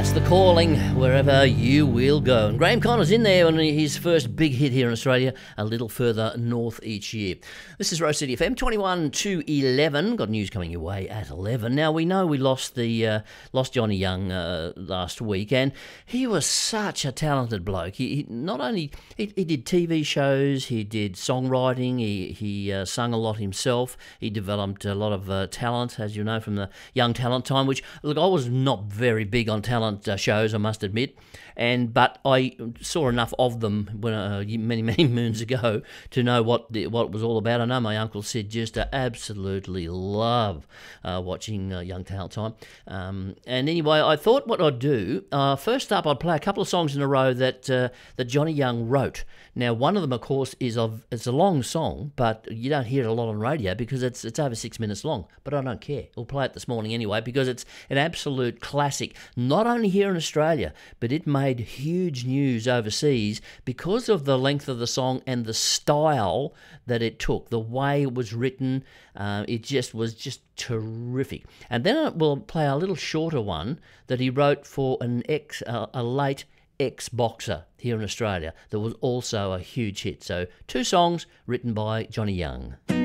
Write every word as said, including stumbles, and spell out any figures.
That's The Calling, Wherever You Will Go. And Graham Connor's in there on his first big hit here in Australia, a little further north each year. This is Rose City F M, twenty-one to eleven. Got news coming your way at eleven. Now, we know we lost the uh, lost Johnny Young uh, last week, and he was such a talented bloke. He, he not only he, he did T V shows, he did songwriting, he he uh, sung a lot himself. He developed a lot of uh, talent, as you know, from the Young Talent time. Which, look, I was not very big on talent uh, shows, I must admit, and but I saw enough of them when uh, many many moons ago to know what the, what it was all about. I know my uncle Sid used to absolutely love uh, watching uh, Young Talent time, um, and anyway, I thought what I'd do uh, first up, I'd play a couple of songs in a row that uh, that Johnny Young wrote. Now, one of them, of course, is of it's a long song, but you don't hear it a lot on radio because it's it's over six minutes long. But I don't care. We'll play it this morning anyway because it's an absolute classic. Not only here in Australia, but it made huge news overseas because of the length of the song and the style that it took, the way it was written. Uh, it just was just terrific. And then we'll play a little shorter one that he wrote for an ex, uh, a late ex-boxer here in Australia that was also a huge hit. So two songs written by Johnny Young.